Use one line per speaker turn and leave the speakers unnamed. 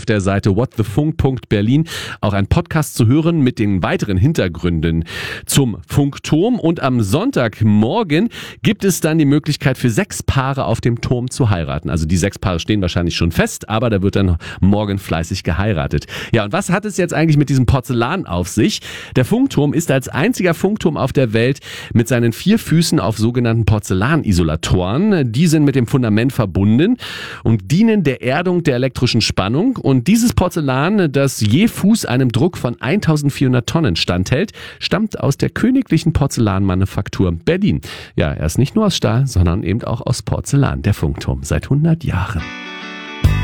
auf der Seite whatthefunk.berlin auch ein Podcast zu hören mit den weiteren Hintergründen zum Funkturm. Und am Sonntagmorgen gibt es dann die Möglichkeit für 6 Paare auf dem Turm zu heiraten. Also die 6 Paare stehen wahrscheinlich schon fest, aber da wird dann morgen fleißig geheiratet. Ja, und was hat es jetzt eigentlich mit diesem Porzellan auf sich? Der Funkturm ist als einziger Funkturm auf der Welt mit seinen 4 Füßen auf sogenannten Porzellanisolatoren. Die sind mit dem Fundament verbunden und dienen der Erdung der elektrischen Spannung. Und dieses Porzellan, das je Fuß einem Druck von 1400 Tonnen standhält, stammt aus der Königlichen Porzellanmanufaktur Berlin. Ja, er ist nicht nur aus Stahl, sondern eben auch aus Porzellan, der Funkturm, seit 100 Jahren.